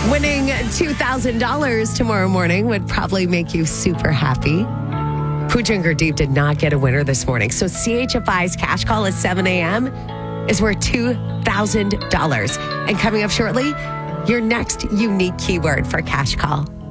Winning $2,000 tomorrow morning would probably make you super happy. Pooja and Gurdeep did not get a winner this morning. So CHFI's cash call at 7 a.m. is worth $2,000. And coming up shortly, your next unique keyword for cash call.